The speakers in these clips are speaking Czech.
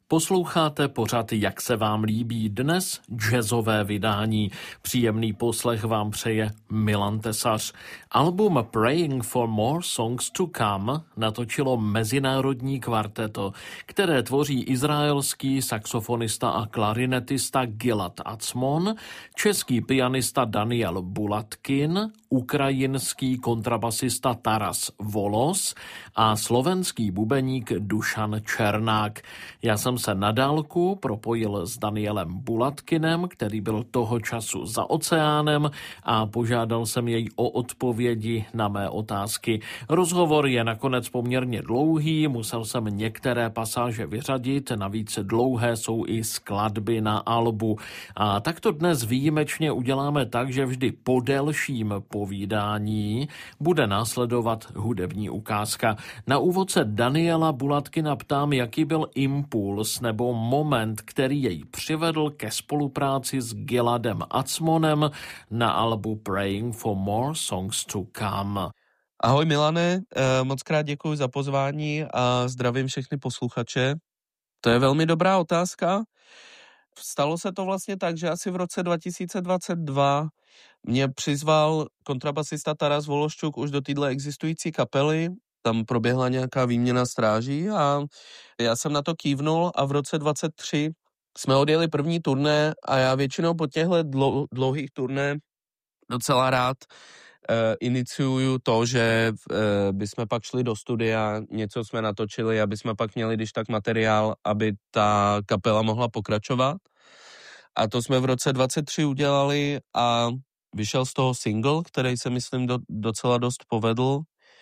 Posloucháte pořad Jak se vám líbí, dnes jazzové vydání. Příjemný poslech vám přeje Milan Tesař. Album Praying for More Songs to Come natočilo mezinárodní kvarteto, které tvoří izraelský saxofonista a klarinetista Gilad Atzmon, český pianista Daniel Bulatkin, ukrajinský kontrabasista Taras Volos a slovenský bubeník Dušan Černák. Já jsem se na dálku propojil s Danielem Bulatkinem, který byl toho času za oceánem, a požádal jsem jej o odpovědi na mé otázky. Rozhovor je nakonec poměrně dlouhý, musel jsem některé pasáže vyřadit, navíc dlouhé jsou i skladby na albu. A tak to dnes výjimečně uděláme tak, že vždy po delším povídání bude následovat hudební ukázka. Na úvod se Daniela Bulatkina ptám, jaký byl impuls nebo moment, který jej přivedl ke spolupráci s Giladem Atzmonem na albu Praying for More Songs to Come. Ahoj Milane, moc krát děkuji za pozvání a zdravím všechny posluchače. To je velmi dobrá otázka. Stalo se to vlastně tak, že asi v roce 2022 mě přizval kontrabasista Taras Vološčuk už do téhle existující kapely. Tam proběhla nějaká výměna stráží a já jsem na to kývnul a v roce 2023 jsme odjeli první turné a já většinou po těchto dlouhých turné docela rád iniciuju to, že bychom pak šli do studia, něco jsme natočili, aby jsme pak měli když tak materiál, aby ta kapela mohla pokračovat. A to jsme v roce 2023 udělali a vyšel z toho single, který se myslím docela dost povedl.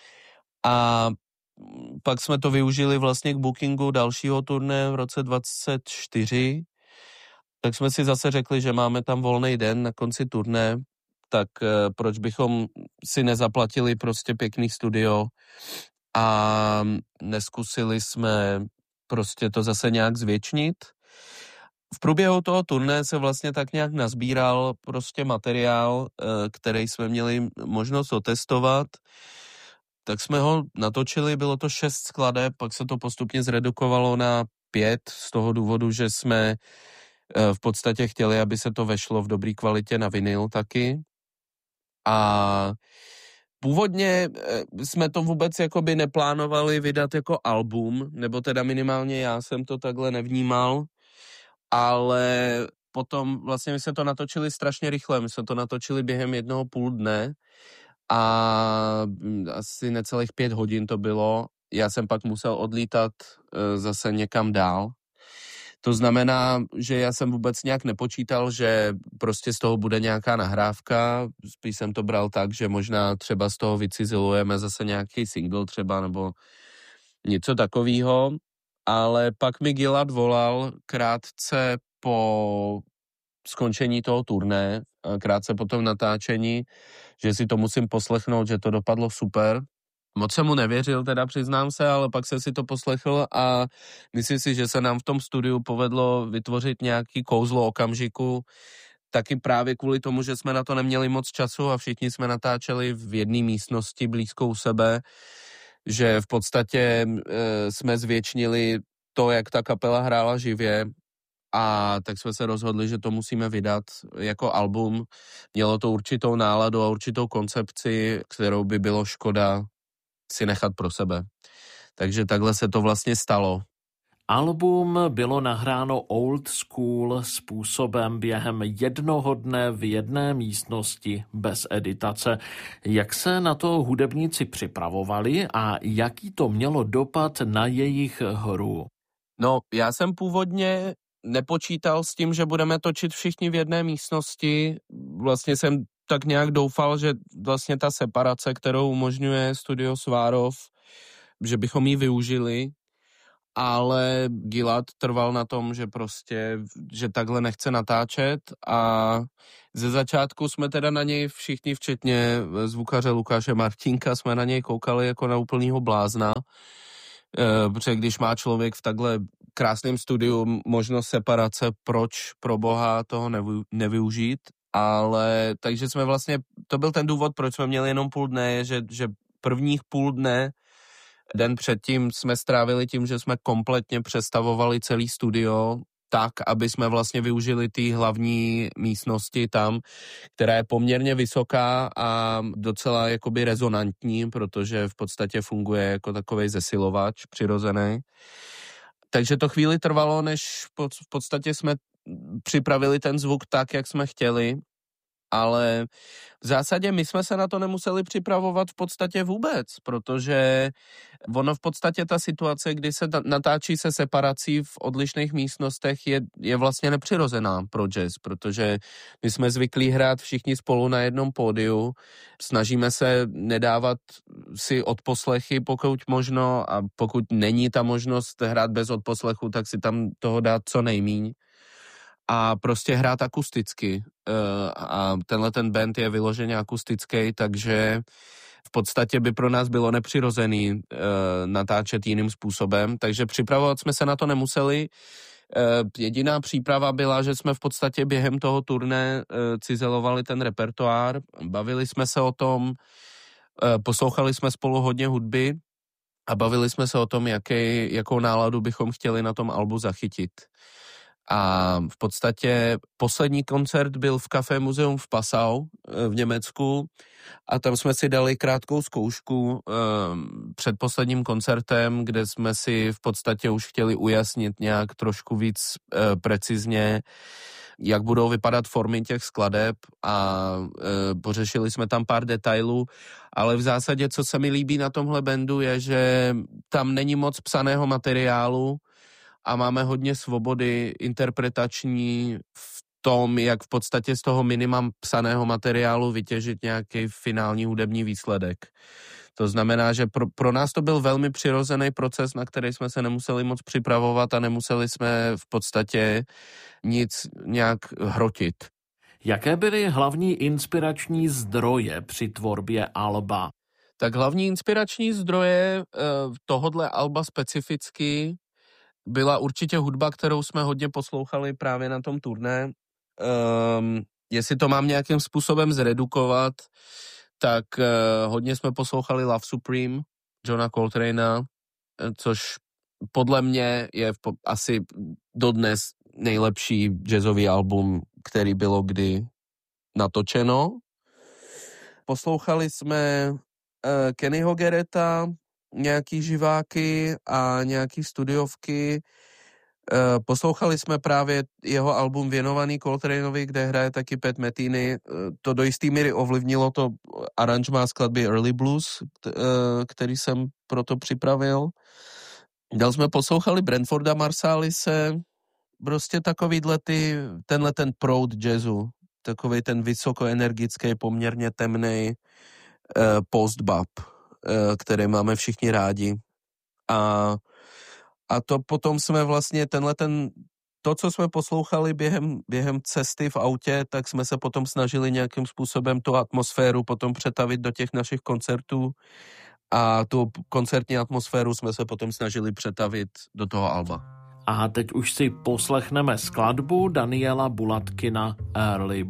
A pak jsme to využili vlastně k bookingu dalšího turné v roce 2024. Tak jsme si zase řekli, že máme tam volný den na konci turné, tak proč bychom si nezaplatili prostě pěkný studio a neskusili jsme prostě to zase nějak zvětšnit. V průběhu toho turné se vlastně tak nějak nazbíral prostě materiál, který jsme měli možnost otestovat. Tak jsme ho natočili, bylo to 6 skladeb, pak se to postupně zredukovalo na 5 z toho důvodu, že jsme v podstatě chtěli, aby se to vešlo v dobré kvalitě na vinyl taky. A původně jsme to vůbec jakoby neplánovali vydat jako album, nebo teda minimálně já jsem to takhle nevnímal, ale potom vlastně my jsme to natočili strašně rychle, my jsme to natočili během 1,5 dne a asi necelých 5 hodin to bylo. Já jsem pak musel odlítat zase někam dál. To znamená, že já jsem vůbec nějak nepočítal, že prostě z toho bude nějaká nahrávka. Spíš jsem to bral tak, že možná třeba z toho vycizelujeme zase nějaký single třeba nebo něco takového. Ale pak mi Gilad volal krátce po skončení toho turné, krátce po tom natáčení, že si to musím poslechnout, že to dopadlo super. Moc jsem mu nevěřil, teda přiznám se, ale pak jsem si to poslechl a myslím si, že se nám v tom studiu povedlo vytvořit nějaký kouzlo okamžiku, taky právě kvůli tomu, že jsme na to neměli moc času a všichni jsme natáčeli v jedné místnosti blízko u sebe, že v podstatě jsme zvětšnili to, jak ta kapela hrála živě, a tak jsme se rozhodli, že to musíme vydat jako album. Mělo to určitou náladu a určitou koncepci, kterou by bylo škoda si nechat pro sebe. Takže takhle se to vlastně stalo. Album bylo nahráno old school způsobem během jednoho dne v jedné místnosti bez editace. Jak se na to hudebníci připravovali a jaký to mělo dopad na jejich hru? No, já jsem původně nepočítal s tím, že budeme točit všichni v jedné místnosti. Vlastně jsem tak nějak doufal, že vlastně ta separace, kterou umožňuje Studio Svárov, že bychom ji využili, ale Gilad trval na tom, že prostě, že takhle nechce natáčet a ze začátku jsme teda na něj všichni, včetně zvukaře Lukáše Martínka, jsme na něj koukali jako na úplnýho blázna, protože když má člověk v takhle krásném studiu možnost separace, proč pro boha toho nevyužít, ale takže jsme vlastně, to byl ten důvod, proč jsme měli jenom půl dne, že prvních půl dne Den předtím jsme strávili tím, že jsme kompletně přestavovali celý studio tak, aby jsme vlastně využili ty hlavní místnosti tam, která je poměrně vysoká a docela jakoby rezonantní, protože v podstatě funguje jako takovej zesilovač přirozený. Takže to chvíli trvalo, než v podstatě jsme připravili ten zvuk tak, jak jsme chtěli, ale v zásadě my jsme se na to nemuseli připravovat v podstatě vůbec, protože ono v podstatě ta situace, kdy se natáčí se separací v odlišných místnostech, je vlastně nepřirozená pro jazz, protože my jsme zvyklí hrát všichni spolu na jednom pódiu, snažíme se nedávat si odposlechy, pokud možno, a pokud není ta možnost hrát bez odposlechu, tak si tam toho dát co nejmíň a prostě hrát akusticky. A tenhle ten band je vyloženě akustický, takže v podstatě by pro nás bylo nepřirozený natáčet jiným způsobem, takže připravovat jsme se na to nemuseli. Jediná příprava byla, že jsme v podstatě během toho turné cizelovali ten repertoár, bavili jsme se o tom, poslouchali jsme spolu hodně hudby a bavili jsme se o tom, jakou náladu bychom chtěli na tom albu zachytit. A v podstatě poslední koncert byl v Café Museum v Passau v Německu a tam jsme si dali krátkou zkoušku před posledním koncertem, kde jsme si v podstatě už chtěli ujasnit nějak trošku víc precizně, jak budou vypadat formy těch skladeb a pořešili jsme tam pár detailů, ale v zásadě, co se mi líbí na tomhle bandu, je, že tam není moc psaného materiálu, a máme hodně svobody interpretační v tom, jak v podstatě z toho minimum psaného materiálu vytěžit nějaký finální hudební výsledek. To znamená, že pro nás to byl velmi přirozený proces, na který jsme se nemuseli moc připravovat a nemuseli jsme v podstatě nic nějak hrotit. Jaké byly hlavní inspirační zdroje při tvorbě alba? Tak hlavní inspirační zdroje tohodle alba specificky byla určitě hudba, kterou jsme hodně poslouchali právě na tom turné. Jestli to mám nějakým způsobem zredukovat, tak hodně jsme poslouchali Love Supreme, Johna Coltrane'a, což podle mě je asi dodnes nejlepší jazzový album, který bylo kdy natočeno. Poslouchali jsme Kennyho Garretta, nějaký živáky a nějaký studiovky. Poslouchali jsme právě jeho album věnovaný Coltraneovi, kde hraje taky Pat Metheny. To do jistý míry ovlivnilo to aranžmá skladby Early Blues, který jsem proto připravil. Dál jsme poslouchali Branforda Marsaalise, prostě tenhle ten proud jazzu, takovej ten vysokoenergický, poměrně temnej post-bop, které máme všichni rádi. A to potom jsme vlastně to, co jsme poslouchali během cesty v autě, tak jsme se potom snažili nějakým způsobem tu atmosféru potom přetavit do těch našich koncertů a tu koncertní atmosféru jsme se potom snažili přetavit do toho alba. A teď už si poslechneme skladbu Daniela Bulatkina Early